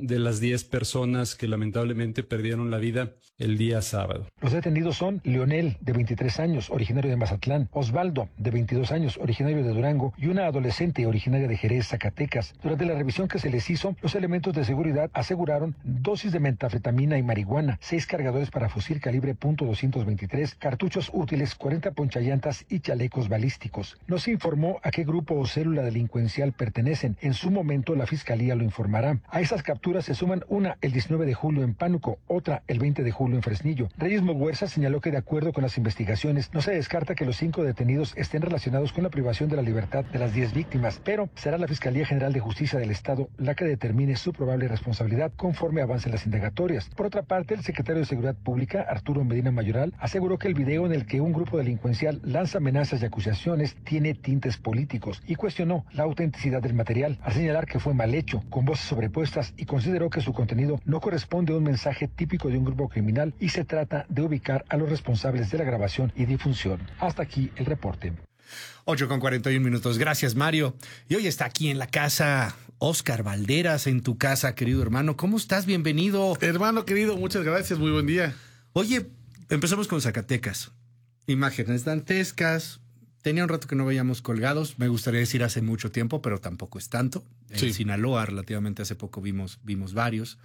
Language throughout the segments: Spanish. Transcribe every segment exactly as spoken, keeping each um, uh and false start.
de las diez personas que lamentablemente perdieron la vida el día sábado. Los detenidos son Leonel, de veintitrés años, originario de Mazatlán, Osvaldo, de veintidós años, originario de Durango, y una adolescente originaria de Jerez, Zacatecas. Durante la revisión que se les hizo, los elementos de seguridad aseguraron dosis de metanfetamina y marihuana, seis cargadores para fusil calibre punto doscientos veintitrés, cartuchos útiles, cuarenta ponchallantas y chalecos balísticos. No se informó a qué grupo o célula delincuencial pertenecen. En su momento, la Fiscalía lo informará. A esas capturas se suman una el diecinueve de julio en Pánuco, otra el veinte de julio en Fresnillo. Reyes Muguerza señaló que de acuerdo con las investigaciones, no se descarta que los cinco detenidos estén relacionados con la privación de la libertad de las diez víctimas, pero será la Fiscalía General de Justicia del Estado la que determine su probable responsabilidad conforme avancen las indagatorias. Por otra parte, el secretario de Seguridad Pública, Arturo Medina Mayoral, aseguró que el video en el que un grupo delincuencial lanza amenazas y acusaciones tiene tintes políticos y cuestionó la autenticidad del material, al señalar que fue mal hecho, con voces sobrepuestas, y consideró que su contenido no corresponde a un mensaje típico de un grupo criminal y se trata de ubicar a los responsables de la grabación y difusión. Hasta aquí el reporte. ocho con cuarenta y un minutos. Gracias, Mario. Y hoy está aquí en la casa Oscar Valderas, en tu casa, querido hermano. ¿Cómo estás? Bienvenido. Hermano querido, muchas gracias. Muy buen día. Oye, empezamos con Zacatecas. Imágenes dantescas. Tenía un rato que no veíamos colgados. Me gustaría decir hace mucho tiempo, pero tampoco es tanto. En Sí. Sinaloa, relativamente hace poco, vimos, vimos varios.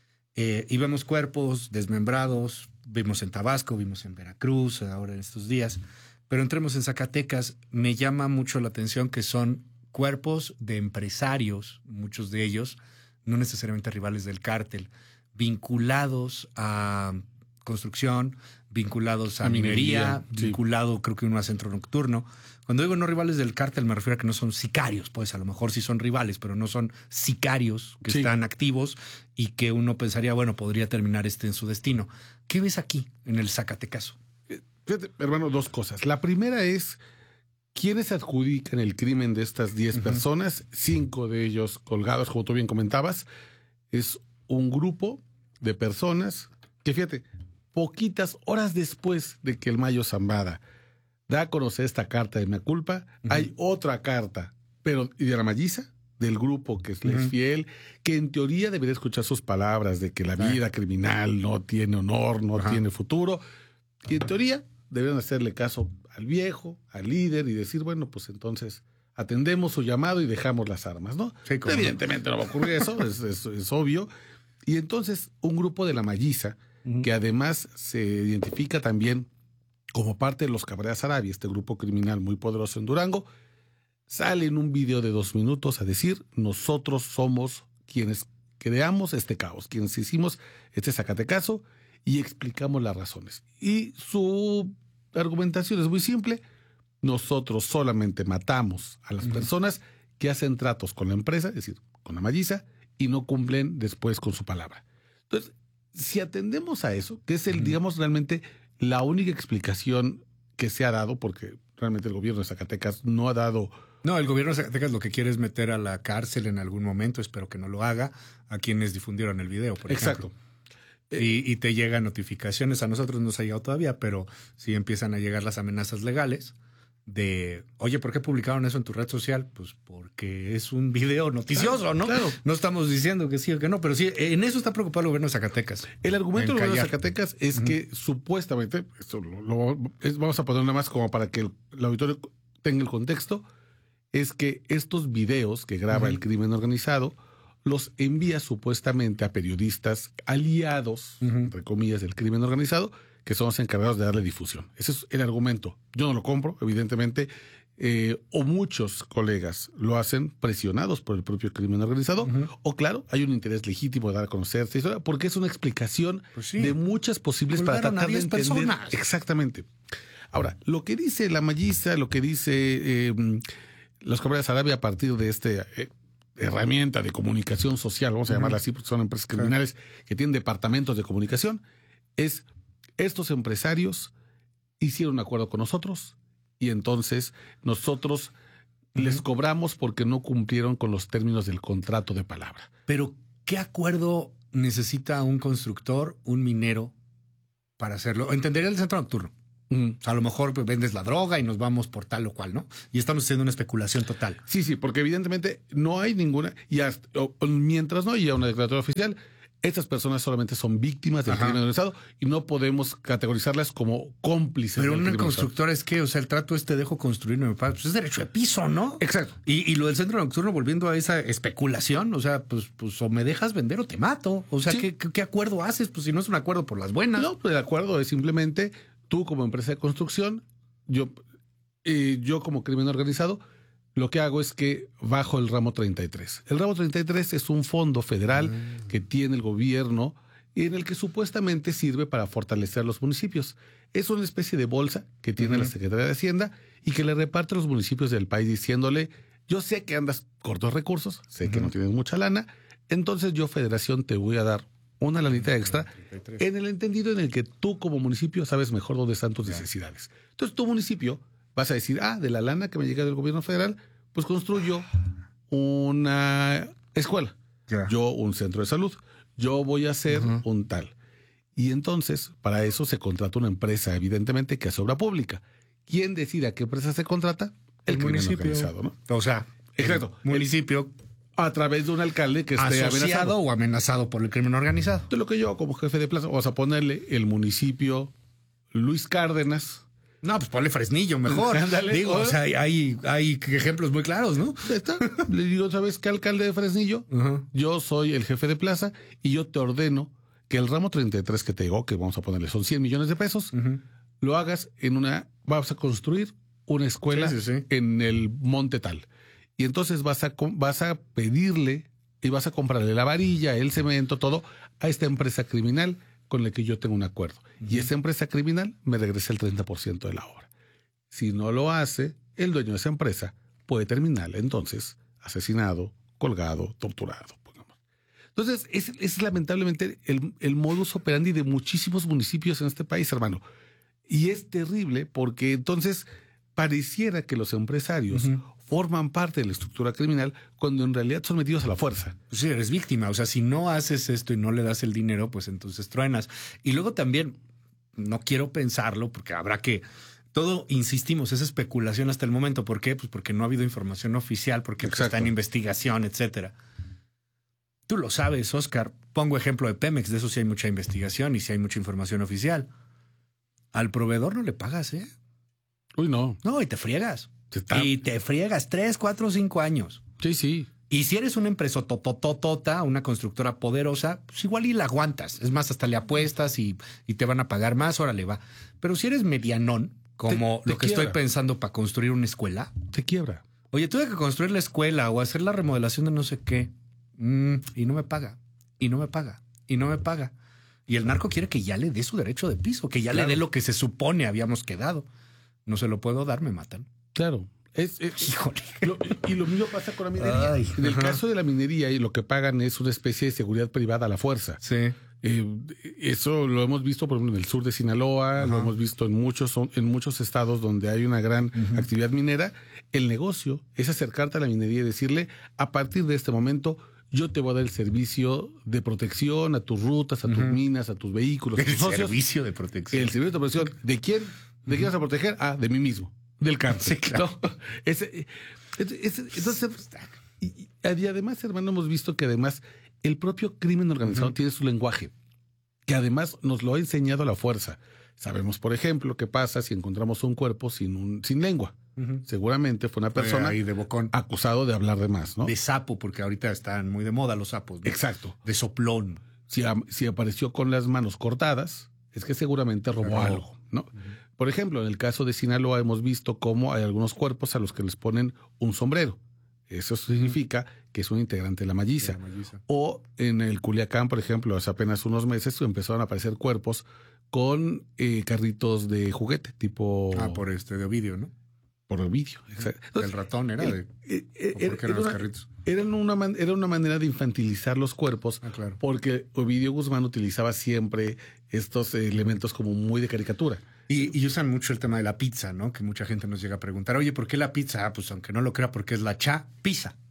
Eh, y vemos cuerpos desmembrados. Vimos en Tabasco, vimos en Veracruz, ahora en estos días. Pero entremos en Zacatecas. Me llama mucho la atención que son cuerpos de empresarios, muchos de ellos, no necesariamente rivales del cártel, vinculados a construcción, vinculados a, a minería, minería sí. vinculado creo que uno a centro nocturno. Cuando digo no rivales del cártel me refiero a que no son sicarios, pues a lo mejor sí son rivales, pero no son sicarios que sí. están activos y que uno pensaría, bueno, podría terminar este en su destino. ¿Qué ves aquí en el Zacatecaso? Fíjate, hermano, dos cosas. La primera es, ¿quiénes adjudican el crimen de estas diez uh-huh. personas? Cinco de ellos colgados, como tú bien comentabas. Es un grupo de personas que, fíjate, poquitas horas después de que el Mayo Zambada da a conocer esta carta de mea culpa, uh-huh. hay otra carta, pero y de la Malliza, del grupo que es uh-huh. fiel, que en teoría debería escuchar sus palabras de que la vida uh-huh. criminal no tiene honor, no uh-huh. tiene futuro. Y en teoría deberían hacerle caso al viejo, al líder, y decir, bueno, pues entonces atendemos su llamado y dejamos las armas, ¿no? Sí, evidentemente no va a ocurrir eso, es, es, es obvio. Y entonces un grupo de la Malliza, uh-huh. que además se identifica también como parte de los Cabrera Sarabia, este grupo criminal muy poderoso en Durango, sale en un video de dos minutos a decir, nosotros somos quienes creamos este caos, quienes hicimos este Zacatecaso, y explicamos las razones. Y su argumentación es muy simple. Nosotros solamente matamos a las uh-huh. personas que hacen tratos con la empresa, es decir, con la Malliza, y no cumplen después con su palabra. Entonces, si atendemos a eso, que es el, uh-huh. digamos, realmente la única explicación que se ha dado, porque realmente el gobierno de Zacatecas no ha dado... No, el gobierno de Zacatecas lo que quiere es meter a la cárcel en algún momento, espero que no lo haga, a quienes difundieron el video, por Exacto. ejemplo. Y, y te llegan notificaciones, a nosotros no nos ha llegado todavía, pero sí empiezan a llegar las amenazas legales de, oye, ¿por qué publicaron eso en tu red social? Pues porque es un video noticioso, claro, ¿no? Claro. No estamos diciendo que sí o que no, pero sí, en eso está preocupado el gobierno de Zacatecas. El argumento del gobierno de Zacatecas es uh-huh. que supuestamente, esto lo, lo, es, vamos a poner nada más como para que el, el auditorio tenga el contexto, es que estos videos que graba uh-huh. el crimen organizado los envía supuestamente a periodistas aliados, uh-huh. entre comillas, del crimen organizado, que son los encargados de darle difusión. Ese es el argumento. Yo no lo compro, evidentemente, eh, o muchos colegas lo hacen presionados por el propio crimen organizado, uh-huh. o claro, hay un interés legítimo de dar a conocer esta historia, porque es una explicación pues sí. de muchas posibles Colgaron para tratar de entender. Personas. Exactamente. Ahora, lo que dice la Malliza, lo que dice eh, los Cabrera Sarabia a partir de este... Eh, herramienta de comunicación social, vamos a uh-huh. llamarla así, porque son empresas criminales sí. que tienen departamentos de comunicación, es estos empresarios hicieron un acuerdo con nosotros y entonces nosotros uh-huh. les cobramos porque no cumplieron con los términos del contrato de palabra. Pero, ¿qué acuerdo necesita un constructor, un minero para hacerlo? Entendería el centro nocturno. Mm. O sea, a lo mejor pues, vendes la droga y nos vamos por tal o cual, ¿no? Y estamos haciendo una especulación total. Sí, sí, porque evidentemente no hay ninguna, y hasta, o, o mientras no haya una declaratoria oficial, estas personas solamente son víctimas del Ajá. crimen organizado y no podemos categorizarlas como cómplices. Pero del una crimen constructora es que, o sea, el trato este dejo construir, no me paga. Pues es derecho de piso, ¿no? Exacto. Y, y lo del centro nocturno, volviendo a esa especulación, o sea, pues, pues o me dejas vender o te mato. O sea, Sí. ¿qué, qué, qué acuerdo haces? Pues si no es un acuerdo por las buenas. No, pues el acuerdo es simplemente tú como empresa de construcción, yo, eh, yo como crimen organizado, lo que hago es que bajo el ramo treinta y tres. El ramo treinta y tres es un fondo federal mm. que tiene el gobierno y en el que supuestamente sirve para fortalecer a los municipios. Es una especie de bolsa que tiene uh-huh. la Secretaría de Hacienda y que le reparte a los municipios del país diciéndole, yo sé que andas cortos recursos, sé uh-huh. que no tienes mucha lana, entonces yo, Federación, te voy a dar una lanita extra en el entendido en el que tú como municipio sabes mejor dónde están tus necesidades. Entonces tu municipio vas a decir, ah, de la lana que me llega del gobierno federal, pues construyo una escuela, yeah. yo un centro de salud, yo voy a hacer uh-huh. un tal. Y entonces, para eso se contrata una empresa, evidentemente, que hace obra pública. ¿Quién decide a qué empresa se contrata? El, el municipio organizado, ¿no? O sea, exacto. El municipio a través de un alcalde que esté asociado amenazado. o amenazado por el crimen organizado. Entonces, lo que yo, como jefe de plaza, vamos a ponerle el municipio Luis Cárdenas. No, pues ponle Fresnillo mejor. Ándale, digo, ¿o? o sea, hay, hay ejemplos muy claros, ¿no? Está. Le digo, ¿sabes qué, alcalde de Fresnillo? Uh-huh. Yo soy el jefe de plaza y yo te ordeno que el ramo treinta y tres que te digo, que vamos a ponerle son cien millones de pesos, uh-huh. lo hagas en una, vas a construir una escuela sí, sí, sí. en el monte tal. Y entonces vas a, vas a pedirle y vas a comprarle la varilla, el cemento, todo a esta empresa criminal con la que yo tengo un acuerdo. Uh-huh. Y esa empresa criminal me regresa el treinta por ciento de la obra. Si no lo hace, el dueño de esa empresa puede terminar entonces asesinado, colgado, torturado. Pongamos. Entonces, es, es lamentablemente el, el modus operandi de muchísimos municipios en este país, hermano. Y es terrible porque entonces pareciera que los empresarios uh-huh. forman parte de la estructura criminal cuando en realidad son metidos a la fuerza. Pues sí, eres víctima. O sea, si no haces esto y no le das el dinero, pues entonces truenas. Y luego también, no quiero pensarlo porque habrá que... Todo, insistimos, es especulación hasta el momento. ¿Por qué? Pues porque no ha habido información oficial, porque pues, está en investigación, etcétera. Tú lo sabes, Oscar. Pongo ejemplo de Pemex, de eso sí hay mucha investigación y sí hay mucha información oficial. Al proveedor no le pagas, ¿eh? Uy, no. No, y te friegas. Está... Y te friegas tres, cuatro, cinco años. Sí, sí. Y si eres una empresa totototota, una constructora poderosa, pues igual y la aguantas. Es más, hasta le apuestas y, y te van a pagar más, órale, va. Pero si eres medianón, como te, te lo que quiebra. Estoy pensando para construir una escuela. Te quiebra. Oye, tuve que construir la escuela o hacer la remodelación de no sé qué. Mm, y no me paga. Y no me paga. Y no me paga. Y el narco quiere que ya le dé su derecho de piso, que ya claro. le dé lo que se supone habíamos quedado. No se lo puedo dar, me matan. Claro. Es, es, Híjole. Lo, y lo mismo pasa con la minería. Ay, en el ajá. caso de la minería, y lo que pagan es una especie de seguridad privada a la fuerza. Sí. Eh, eso lo hemos visto, por ejemplo, en el sur de Sinaloa, ajá. lo hemos visto en muchos, en muchos estados donde hay una gran uh-huh. actividad minera. El negocio es acercarte a la minería y decirle, a partir de este momento, yo te voy a dar el servicio de protección a tus rutas, a tus uh-huh. minas, a tus vehículos. El tus socios. servicio de protección. El servicio de protección. ¿De quién? ¿De uh-huh. quién vas a proteger? Ah, de mí mismo. Del cáncer. Sí, claro. ¿No? Ese, ese, ese, entonces, y, y además, hermano, hemos visto que además el propio crimen organizado uh-huh. tiene su lenguaje, que además nos lo ha enseñado a la fuerza. Sabemos, por ejemplo, qué pasa si encontramos un cuerpo sin, un, sin lengua. Uh-huh. Seguramente fue una persona ahí de bocón. acusado de hablar de más, ¿no? De sapo, porque ahorita están muy de moda los sapos, ¿no? Exacto. De soplón. Si, si apareció con las manos cortadas, es que seguramente robó Pero, algo, ¿no? Uh-huh. Por ejemplo, en el caso de Sinaloa hemos visto cómo hay algunos cuerpos a los que les ponen un sombrero. Eso significa que es un integrante de la malliza. De la malliza. O en el Culiacán, por ejemplo, hace apenas unos meses empezaron a aparecer cuerpos con eh, carritos de juguete, tipo... Ah, por este, de Ovidio, ¿no? Por Ovidio, exacto. Entonces, el ratón era de... Eh, eh, era, ¿Por qué eran era los una, carritos? Eran una man, era una manera de infantilizar los cuerpos, ah, claro. porque Ovidio Guzmán utilizaba siempre estos eh, elementos como muy de caricatura. Y, y usan mucho el tema de la pizza, ¿no? Que mucha gente nos llega a preguntar, oye, ¿por qué la pizza? Ah, pues aunque no lo crea, porque es la cha pizza.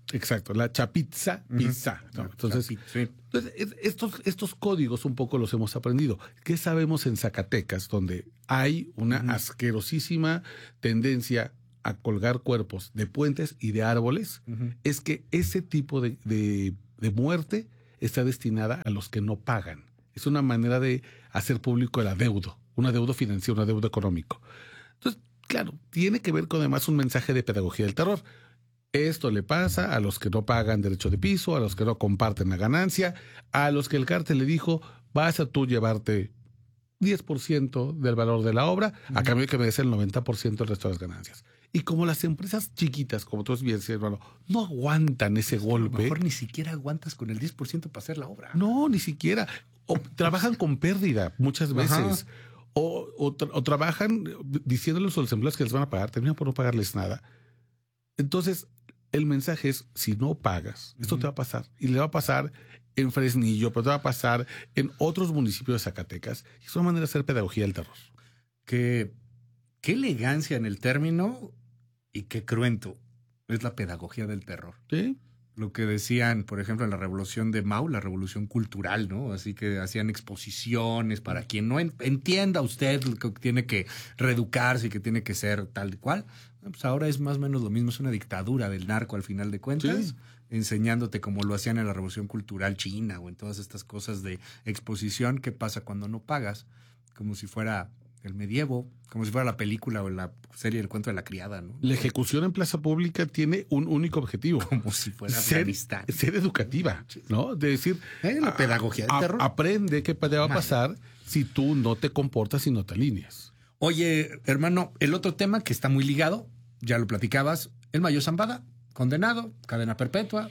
Exacto, la chapizza, pizza. ¿no? Entonces, Chapi- sí. entonces, es- estos, estos códigos un poco los hemos aprendido. ¿Qué sabemos en Zacatecas, donde hay una Ujú. asquerosísima tendencia a colgar cuerpos de puentes y de árboles? Ujú. Es que ese tipo de, de- de muerte está destinada a los que no pagan. Es una manera de hacer público el adeudo, un adeudo financiero, un adeudo económico. Entonces, claro, tiene que ver con además un mensaje de pedagogía del terror. Esto le pasa a los que no pagan derecho de piso, a los que no comparten la ganancia, a los que el cártel le dijo, vas a tú llevarte diez por ciento del valor de la obra, a cambio de que me des el noventa por ciento del resto de las ganancias. Y como las empresas chiquitas, como tú bien decías, hermano, no aguantan ese A lo golpe. mejor ni siquiera aguantas con el diez por ciento para hacer la obra. No, ni siquiera. O trabajan con pérdida muchas veces. Ajá. O, o tra- o trabajan diciéndoles a los empleados que les van a pagar, terminan por no pagarles nada. Entonces, el mensaje es, si no pagas, esto Ujú. te va a pasar. Y le va a pasar en Fresnillo, pero te va a pasar en otros municipios de Zacatecas. Y es una manera de hacer pedagogía del terror. Qué, qué elegancia en el término y qué cruento es la pedagogía del terror. ¿Sí? Lo que decían, por ejemplo, en la revolución de Mao, la revolución cultural, ¿no? Así que hacían exposiciones para quien no en- entienda usted que tiene que reeducarse y que tiene que ser tal y cual. Pues ahora es más o menos lo mismo, es una dictadura del narco al final de cuentas, Sí. enseñándote como lo hacían en la revolución cultural china o en todas estas cosas de exposición, qué pasa cuando no pagas, como si fuera el medievo, como si fuera la película o la serie El cuento de la criada, ¿no? La ejecución en plaza pública tiene un único objetivo. Como si fuera Ser, Afganistán. ser educativa, ¿no? De decir, Eh, la a- pedagogía del a- terror. aprende qué te va a Madre. pasar si tú no te comportas y no te alineas. Oye, hermano, el otro tema que está muy ligado, ya lo platicabas, el Mayo Zambada, condenado, cadena perpetua.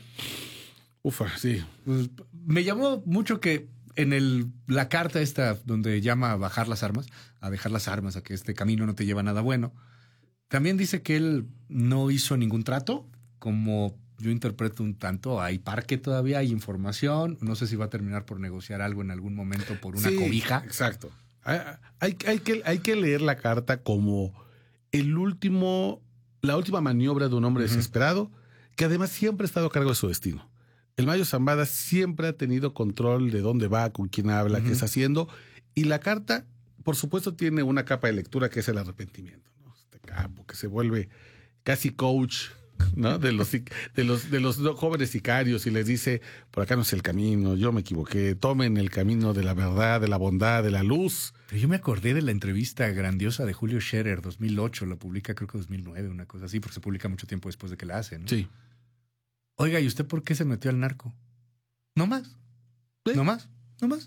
Ufa, sí. Pues, me llamó mucho que en el, la carta esta donde llama a bajar las armas, a dejar las armas, a que este camino no te lleva a nada bueno, también dice que él no hizo ningún trato, como yo interpreto un tanto, hay parque todavía, hay información, no sé si va a terminar por negociar algo en algún momento por una Sí, cobija. Exacto. Hay, hay, hay que, hay que leer la carta como el último, la última maniobra de un hombre Ujú. desesperado que además siempre ha estado a cargo de su destino. El Mayo Zambada siempre ha tenido control de dónde va, con quién habla, Ujú. qué está haciendo. Y la carta, por supuesto, tiene una capa de lectura que es el arrepentimiento, ¿no? Este capo que se vuelve casi coach, ¿no? De los, sic- de los, de los jóvenes sicarios y les dice, por acá no es el camino, yo me equivoqué, tomen el camino de la verdad, de la bondad, de la luz. Pero yo me acordé de la entrevista grandiosa de Julio Scherer, dos mil ocho, la publica creo que dos mil nueve, una cosa así, porque se publica mucho tiempo después de que la hacen, ¿no? Sí. Oiga, ¿y usted por qué se metió al narco? No más. ¿Eh? No más. No más.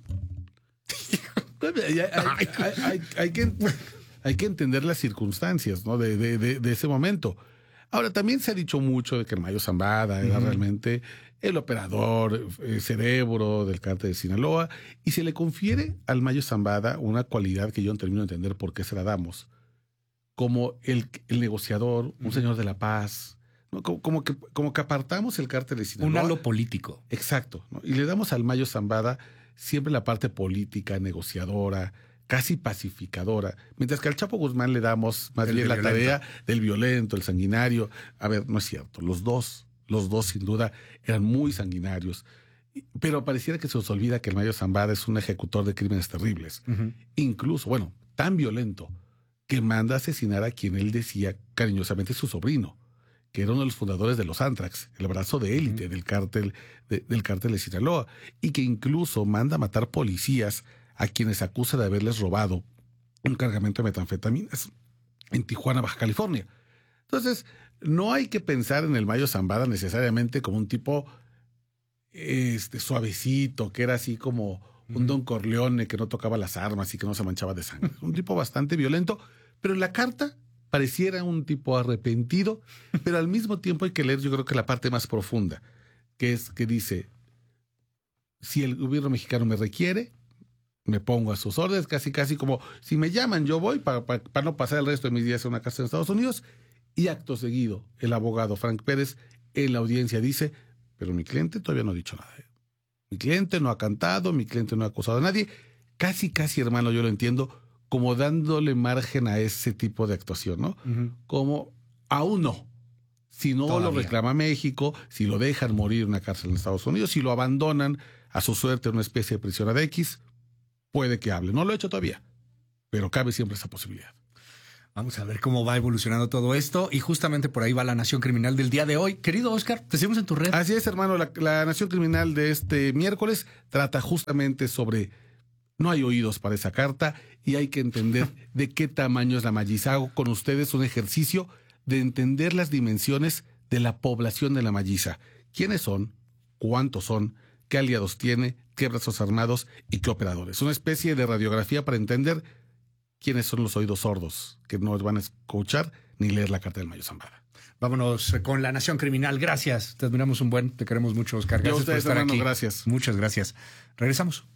Hay, hay- hay- hay- hay- hay que, hay que entender las circunstancias, ¿no? de, de- de- de ese momento. Ahora, también se ha dicho mucho de que el Mayo Zambada era Ujú. realmente el operador, el cerebro del cártel de Sinaloa, y se le confiere al Mayo Zambada una cualidad que yo no termino de entender por qué se la damos, como el, el negociador, un Ujú. señor de la paz, ¿no? como, como que, como que apartamos el cártel de Un Sinaloa. halo político. Exacto, ¿no? Y le damos al Mayo Zambada siempre la parte política, negociadora, casi pacificadora, mientras que al Chapo Guzmán le damos más El bien de la violento. tarea del violento, el sanguinario. A ver, no es cierto, los dos, los dos sin duda eran muy sanguinarios, pero pareciera que se nos olvida que el Mayo Zambada es un ejecutor de crímenes terribles, Ujú. incluso, bueno, tan violento que manda a asesinar a quien él decía cariñosamente su sobrino, que era uno de los fundadores de los Antrax, el brazo de élite Ujú. del cártel de, del cártel de Sinaloa, y que incluso manda a matar policías a quienes acusa de haberles robado un cargamento de metanfetaminas en Tijuana, Baja California. Entonces, no hay que pensar en el Mayo Zambada necesariamente como un tipo este, suavecito, que era así como un Ujú. Don Corleone que no tocaba las armas y que no se manchaba de sangre. Un tipo bastante violento, pero en la carta pareciera un tipo arrepentido, pero al mismo tiempo hay que leer, yo creo que la parte más profunda, que es que dice, si el gobierno mexicano me requiere, me pongo a sus órdenes, casi casi como, si me llaman yo voy para, para, para no pasar el resto de mis días en una cárcel en Estados Unidos. Y acto seguido, el abogado Frank Pérez en la audiencia dice, pero mi cliente todavía no ha dicho nada. Mi cliente no ha cantado, mi cliente no ha acusado a nadie. Casi, casi, hermano, yo lo entiendo, como dándole margen a ese tipo de actuación, ¿no? Ujú. Como aún no. Si no Todavía. lo reclama México, si lo dejan morir en una cárcel en Estados Unidos, si lo abandonan a su suerte en una especie de prisión ad X, puede que hable. No lo he hecho todavía, pero cabe siempre esa posibilidad. Vamos a ver cómo va evolucionando todo esto. Y justamente por ahí va la Nación Criminal del día de hoy. Querido Oscar, te seguimos en tu red. Así es, hermano. La, la Nación Criminal de este miércoles trata justamente sobre... No hay oídos para esa carta y hay que entender de qué tamaño es la Malliza. Hago con ustedes un ejercicio de entender las dimensiones de la población de la Malliza. ¿Quiénes son? ¿Cuántos son? ¿Qué aliados tiene? ¿Qué brazos armados? ¿Y qué operadores? Una especie de radiografía para entender quiénes son los oídos sordos que no van a escuchar ni leer la carta del Mayo Zambada. Vámonos con la Nación Criminal. Gracias. Te admiramos un buen. Te queremos mucho, Oscar. Gracias ustedes, por estar hermano, aquí. gracias. Muchas gracias. Regresamos.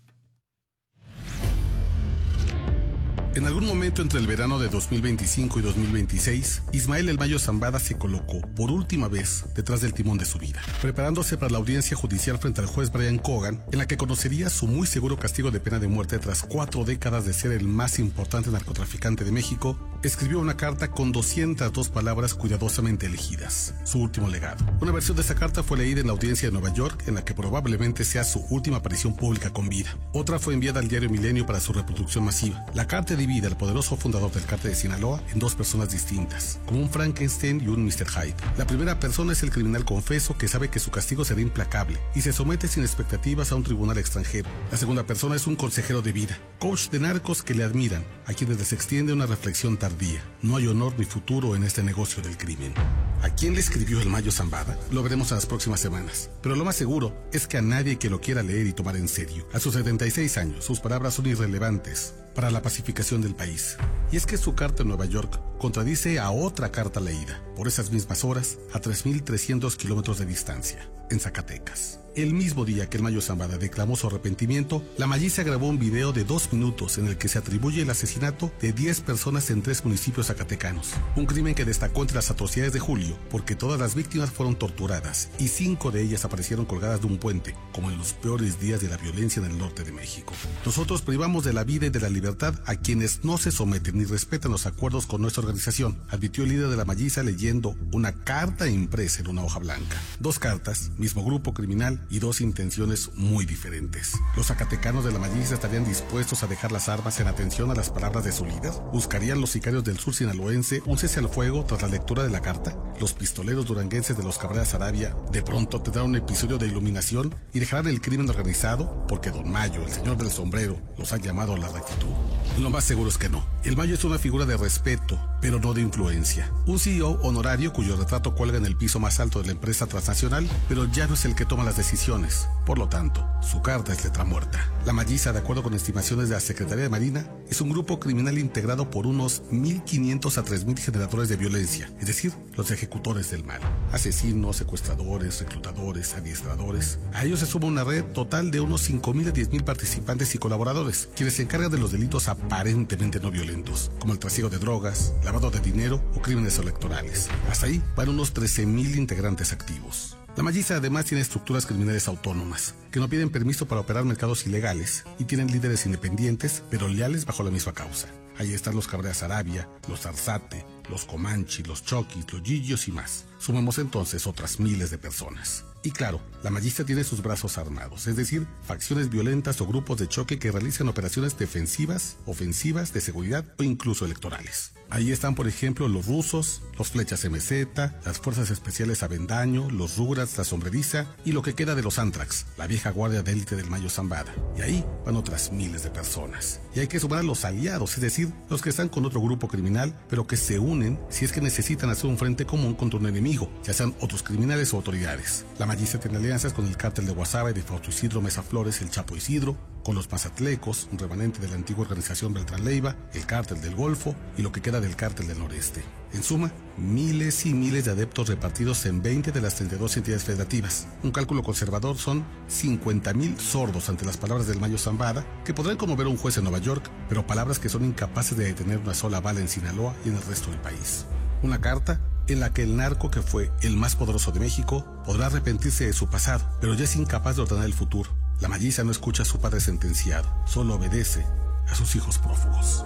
En algún momento entre el verano de dos mil veinticinco y dos mil veintiséis, Ismael El Mayo Zambada se colocó por última vez detrás del timón de su vida, preparándose para la audiencia judicial frente al juez Brian Cogan, en la que conocería su muy seguro castigo de pena de muerte tras cuatro décadas de ser el más importante narcotraficante de México. Escribió una carta con doscientas dos palabras cuidadosamente elegidas, su último legado. Una versión de esa carta fue leída en la audiencia de Nueva York, en la que probablemente sea su última aparición pública con vida. Otra fue enviada al diario Milenio para su reproducción masiva. La carta divide al poderoso fundador del cártel de Sinaloa en dos personas distintas, como un Frankenstein y un mister Hyde. La primera persona es el criminal confeso que sabe que su castigo será implacable y se somete sin expectativas a un tribunal extranjero. La segunda persona es un consejero de vida, coach de narcos que le admiran, a quienes les extiende una reflexión tardía. No hay honor ni futuro en este negocio del crimen. ¿A quién le escribió El Mayo Zambada? Lo veremos en las próximas semanas. Pero lo más seguro es que a nadie que lo quiera leer y tomar en serio. A sus setenta y seis años, sus palabras son irrelevantes para la pacificación del país. Y es que su carta en Nueva York contradice a otra carta leída, por esas mismas horas, a tres mil trescientos kilómetros de distancia, en Zacatecas. El mismo día que El Mayo Zambada declamó su arrepentimiento, la Malliza grabó un video de dos minutos en el que se atribuye el asesinato de diez personas en tres municipios zacatecanos. Un crimen que destacó entre las atrocidades de julio, porque todas las víctimas fueron torturadas y cinco de ellas aparecieron colgadas de un puente, como en los peores días de la violencia en el norte de México. Nosotros privamos de la vida y de la libertad a quienes no se someten ni respetan los acuerdos con nuestra organización, advirtió el líder de la Malliza leyendo una carta impresa en una hoja blanca. Dos cartas, mismo grupo criminal y dos intenciones muy diferentes. ¿Los zacatecanos de la Malliza estarían dispuestos a dejar las armas en atención a las palabras de su líder? ¿Buscarían los sicarios del sur sinaloense un cese al fuego tras la lectura de la carta? ¿Los pistoleros duranguenses de los Cabrera Sarabia de pronto tendrán un episodio de iluminación y dejarán el crimen organizado? Porque Don Mayo, el señor del sombrero, los ha llamado a la rectitud. Lo más seguro es que no. El Mayo es una figura de respeto, pero no de influencia. Un C E O honorario cuyo retrato cuelga en el piso más alto de la empresa transnacional, pero ya no es el que toma las decisiones. Por lo tanto, su carta es letra muerta. La Malliza, de acuerdo con estimaciones de la Secretaría de Marina, es un grupo criminal integrado por unos mil quinientos a tres mil generadores de violencia, es decir, los ejecutores del mal. Asesinos, secuestradores, reclutadores, adiestradores. A ellos se suma una red total de unos cinco mil a diez mil participantes y colaboradores, quienes se encargan de los delitos aparentemente no violentos, como el trasiego de drogas, lavado de dinero o crímenes electorales. Hasta ahí van unos trece mil integrantes activos. La Malliza además tiene estructuras criminales autónomas, que no piden permiso para operar mercados ilegales y tienen líderes independientes, pero leales bajo la misma causa. Ahí están los Cabrera Sarabia, los Arzate, los Comanche, los Chokis, los Gillios y más. Sumemos entonces otras miles de personas. Y claro, la Malliza tiene sus brazos armados, es decir, facciones violentas o grupos de choque que realizan operaciones defensivas, ofensivas, de seguridad o incluso electorales. Ahí están, por ejemplo, los rusos, los Flechas M Z, las Fuerzas Especiales Avendaño, los Rugrats, la Sombreriza y lo que queda de los Antrax, la vieja guardia de élite del Mayo Zambada. Y ahí van otras miles de personas. Y hay que sumar a los aliados, es decir, los que están con otro grupo criminal, pero que se unen si es que necesitan hacer un frente común contra un enemigo, ya sean otros criminales o autoridades. La Malliza tiene alianzas con el cártel de Guasave, de Fausto Isidro Mesa Flores, el Chapo Isidro, con los mazatlecos, un remanente de la antigua organización Beltrán Leiva, el cártel del Golfo y lo que queda del cártel del Noreste. En suma, miles y miles de adeptos repartidos en veinte de las treinta y dos entidades federativas. Un cálculo conservador son cincuenta mil sordos ante las palabras del Mayo Zambada, que podrán conmover a un juez en Nueva York, pero palabras que son incapaces de detener una sola bala en Sinaloa y en el resto del país. Una carta en la que el narco que fue el más poderoso de México podrá arrepentirse de su pasado, pero ya es incapaz de ordenar el futuro. La Malliza no escucha a su padre sentenciado, solo obedece a sus hijos prófugos.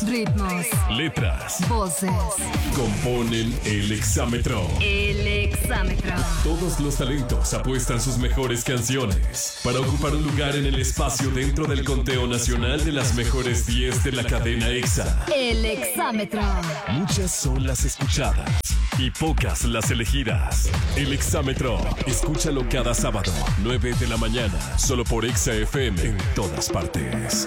ritmos, letras, voces. Componen el Exámetro. El Exámetro. Todos los talentos apuestan sus mejores canciones para ocupar un lugar en el espacio dentro del conteo nacional de las mejores diez de la cadena Exa. El Exámetro. Muchas son las escuchadas y pocas las elegidas. El Exámetro. Escúchalo cada sábado, nueve de la mañana, solo por Exa F M en todas partes.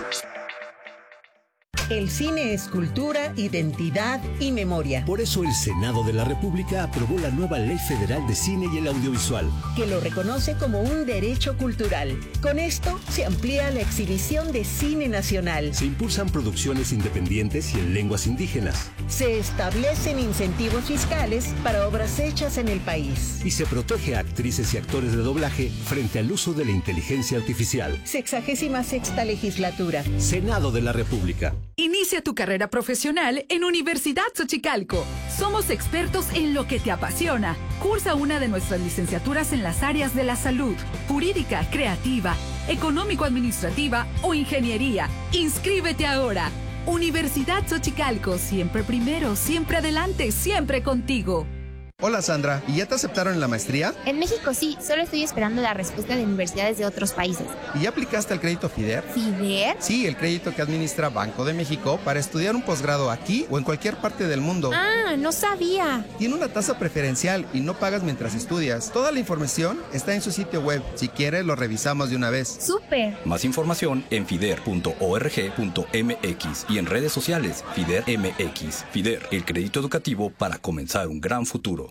El cine es cultura, identidad y memoria. Por eso el Senado de la República aprobó la nueva Ley Federal de Cine y el Audiovisual, que lo reconoce como un derecho cultural. Con esto se amplía la exhibición de cine nacional. Se impulsan producciones independientes y en lenguas indígenas. Se establecen incentivos fiscales para obras hechas en el país. Y se protege a actrices y actores de doblaje frente al uso de la inteligencia artificial. Sexagésima sexta legislatura. Senado de la República. Inicia tu carrera profesional en Universidad Xochicalco. Somos expertos en lo que te apasiona. Cursa una de nuestras licenciaturas en las áreas de la salud, jurídica, creativa, económico-administrativa o ingeniería. ¡Inscríbete ahora! Universidad Xochicalco, siempre primero, siempre adelante, siempre contigo. Hola Sandra, ¿y ya te aceptaron en la maestría? En México sí, solo estoy esperando la respuesta de universidades de otros países. ¿Y ya aplicaste al crédito FIDER? ¿FIDER? Sí, el crédito que administra Banco de México para estudiar un posgrado aquí o en cualquier parte del mundo. Ah, no sabía. Tiene una tasa preferencial y no pagas mientras estudias. Toda la información está en su sitio web. Si quieres, lo revisamos de una vez. ¡Súper! Más información en fider punto org punto m x y en redes sociales FIDER M X. FIDER, el crédito educativo para comenzar un gran futuro.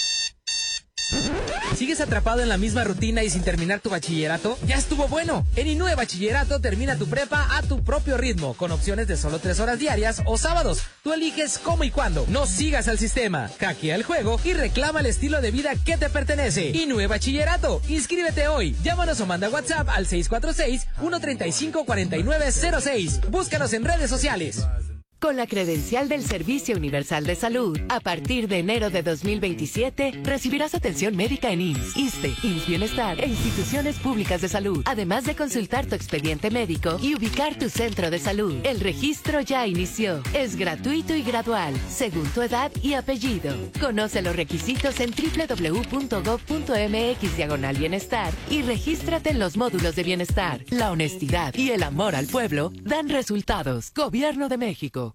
¿Sigues atrapado en la misma rutina y sin terminar tu bachillerato? ¡Ya estuvo bueno! En Inue Bachillerato termina tu prepa a tu propio ritmo, con opciones de solo tres horas diarias o sábados. Tú eliges cómo y cuándo. No sigas al sistema, hackea el juego y reclama el estilo de vida que te pertenece. Inue Bachillerato, inscríbete hoy. Llámanos o manda WhatsApp al seis cuatro seis, uno tres cinco, cuatro nueve cero seis. Búscanos en redes sociales. Con la credencial del Servicio Universal de Salud, a partir de enero de dos mil veintisiete, recibirás atención médica en I M S S, ISSSTE, I M S S Bienestar e instituciones públicas de salud, además de consultar tu expediente médico y ubicar tu centro de salud. El registro ya inició. Es gratuito y gradual, según tu edad y apellido. Conoce los requisitos en doble u doble u doble u punto gob punto m x diagonal bienestar y regístrate en los módulos de bienestar. La honestidad y el amor al pueblo dan resultados. Gobierno de México.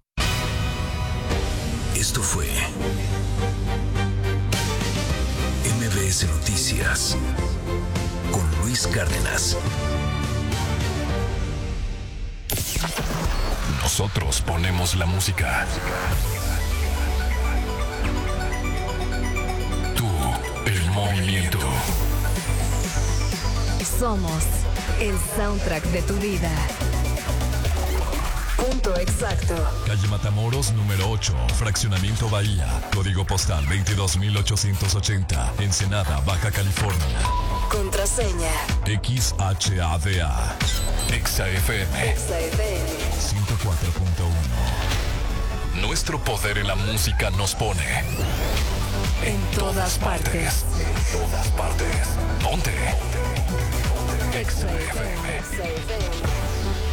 Esto fue M B S Noticias con Luis Cárdenas. Nosotros ponemos la música. Tú, el movimiento. Somos el soundtrack de tu vida. Punto exacto. Calle Matamoros, número ocho, Fraccionamiento Bahía. Código postal veintidós mil ochocientos ochenta, Ensenada, Baja California. Contraseña X H A D A. Exa F M. Exa F M ciento cuatro punto uno. Nuestro poder en la música nos pone en, en todas, todas partes. partes. En todas partes. Ponte. Exa F M.